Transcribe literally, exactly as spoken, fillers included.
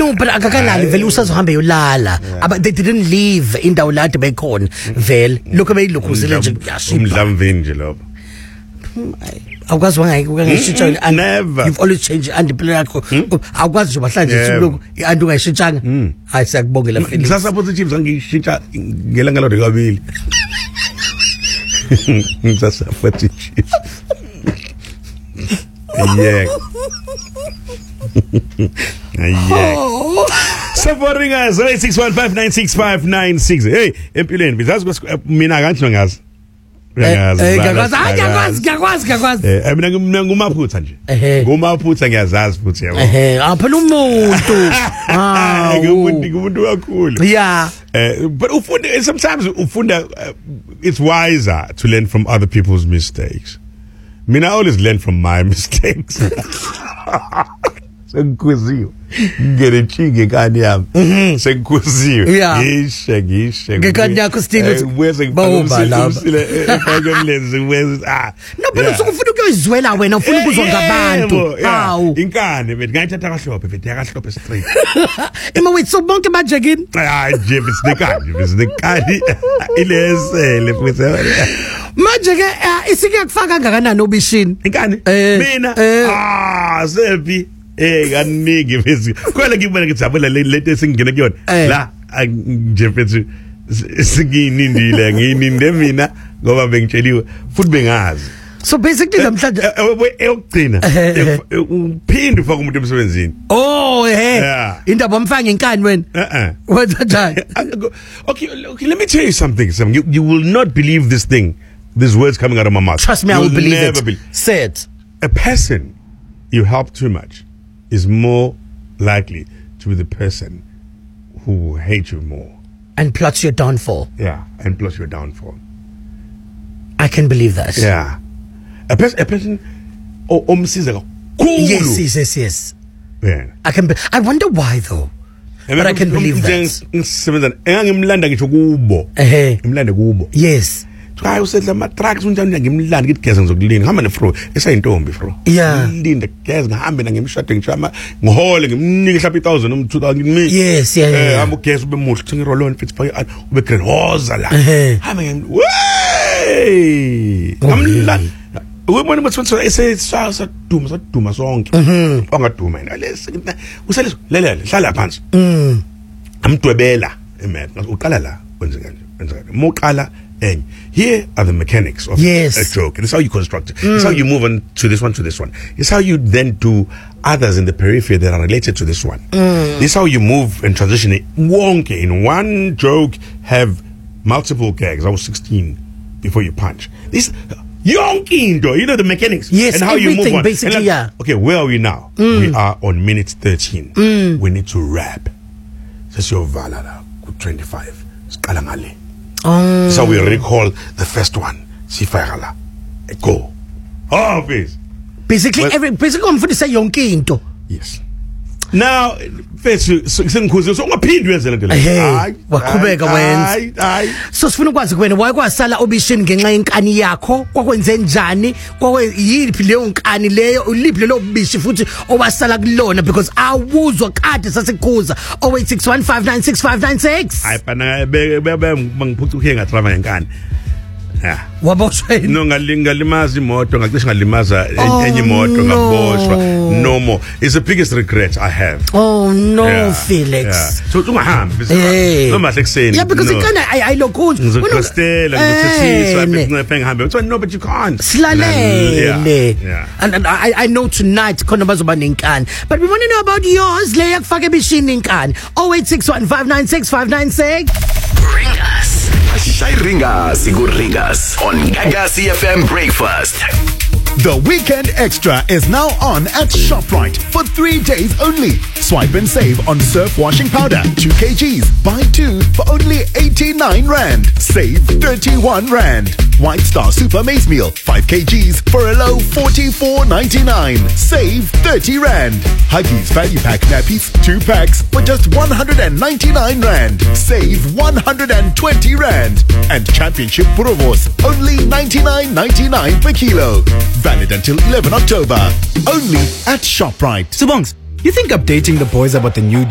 No, but akakalali vele usazohamba yolala. But they didn't leave indawo la bekhona. Vele lokho beyilukhuzile nje yashipa. Umdlamvini nje lobo. Awukwazi wangayi ukangishitsha and never. You've always changed and plan yakho. Awukwazi nje bahlanje lokho and ungayishintshanga. Hayi siyakubongela Felix. Ngisasuppose chips angishintsha ngelanga lo kabili. Ngisasuppose chips. Yeah. Yeah. Supporting us zero eight six one five nine six five nine six. Hey, empilweni bizazi mina kanjani ngazi. Uyayazi. Eh, ngiyakwazi, ngiyakwazi, ngiyakwazi, ngiyakwazi. Eh, mina mina ngumaphutha nje. Ngumaphutha ngiyazazi futhi yabo. Eh, aphela umuntu. Ah, ngumuntu ngumuntu kakhulu. Yeah. Uh, but ufunda, sometimes ufunda, uh, it's wiser to learn from other people's mistakes. I mean, I always learn from my mistakes. Sengikuziwe. Ngerechinge kani yami. Sengikuziwe. Ngishe ngishe. Ngekani yakho still bawuba lapha. Ekhayemlenze wezi ah. No, but usukufuna ukuyizwela wena ufuna ukuzwa ngabantu. Hawu. Inkani bethi ngayithatha kahlophe bethi yakahlophe straight. Ima wethu so bonke manje kini. Hayi nje bisikani bisikani ilesele futhi. Manje ke isike kufaka kangakanani obishini? Inkani? Mina ah sephi eh kaningi bese kwela ngibona ngithi abula lento esingena kuyona la nje mfethu singinindile ngininde mina ngoba bengitsheliwe futhi bengazi. So basically namhlanje eyokugcina uphinde ufaka umuntu emsebenzini. Oh eh indaba amfanga inkani wena. Uh-uh. What's that? Okay, okay, let me tell you something. Sam. You, you will not believe this thing. These words coming out of my mouth. Trust me, I will believe never it. Be- Say it. A person you help too much is more likely to be the person who will hate you more. And plots your downfall. Yeah, and plots your downfall. I can believe that. Yeah. A, pers- a person... Oh, oh, yes, yes, yes, yes. Yeah. I can be- I wonder why though. But I can believe that. Yes. Hayi usedla ama trucks unjani ngimlanda ngithi geza ngizokulinga hamba nefro esayintombi fro yeah linda geza ngihambe na ngimshade ngishama ngihole ngimnike mhlawumbe one thousand um two thousand ngimi yes yeah eh hamba ugeza ube muhle thinga irolon fit phay ube grenoza la hamba ngim wey ngamlanda uyibona ukuthi esesa saduma saduma sonke ongaduma yena lesi usaleso lelele hlala phansi mm amdwebela emet uqala la kwenze kanje kwenze kanje moqala. Here are the mechanics of yes. a joke. This is how you construct it. Mm. This is how you move on to this one, to this one. This is how you then do others in the periphery that are related to this one. Mm. This is how you move and transition it. Wonky. In one joke, have multiple gags. I was sixteen before you punch. This yonky, you know the mechanics. Yes, and how you move on. Basically, like, yeah. Okay, where are we now? Mm. We are on minute thirteen. Mm. We need to rap. This is your valala. twenty-five. Skalangale. Um, So we recall the first one. Sifagala. Go. Oh, please. Basically, well, every basically I'm going to say yonke into. Yes. Now, first, so ngikhuze so ungaphindi wenze lento le. Hayi, waqhubeka wenza. Hayi. So sifuna ukwazi kuwena why kwasala obishini ngenxa yenkani yakho kwakwenze njani kwakwe yiphi leyo nkani leyo uliphi lelo bishi futhi owasala kulona because awuzwa kade sasikhuza oh eight six one five nine six five nine six. Hayi bana bengiphuca ukhe ngatrava ngenkani. Yeah. Waboshwa no ngalimaza imoto ngacishe ngalimaza enye imoto ngaboshwa no more. It's the biggest regret I have. Oh no, yeah. Felix. Yeah. So ungahambi hey. No mahle kuseni. Yeah, because no. Ikana I lokhunja ngizokustela ngizothethiswa bese ngihambe uthi no but you can't. Slalele. Yeah. And, and I I know tonight khona bazoba nenkani. But we want to know about yours. Le yakufaka ebishini inkani. oh eight six one five nine six five nine six. Ring us. Shai Ringas, Sigur Ringas on Gagasi F M Breakfast. The Weekend Extra is now on at ShopRite for three days only. Swipe and save on surf washing powder, two kilograms. Buy two for only eighty-nine rand. Save thirty-one rand. White Star Super Maize Meal, five kilograms for a low forty-four ninety-nine. Save thirty rand. Huggies Value Pack nappies, two packs for just one hundred ninety-nine rand. Save one hundred twenty rand. And Championship Provos, only ninety-nine ninety-nine per kilo. Valid until eleventh October. Only at ShopRite. Subongs, you think updating the boys about the new